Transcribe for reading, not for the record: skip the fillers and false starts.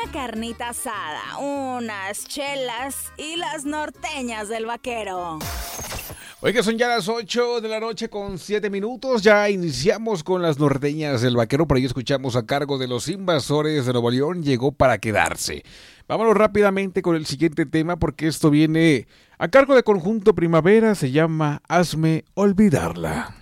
una carnita asada, unas chelas y las norteñas del vaquero. Oiga, son ya las 8 de la noche con 7 minutos. Ya iniciamos con las norteñas del vaquero. Por ahí escuchamos a cargo de Los Invasores de Nuevo León. Llegó para quedarse. Vámonos rápidamente con el siguiente tema porque esto viene a cargo de Conjunto Primavera. Se llama Hazme Olvidarla.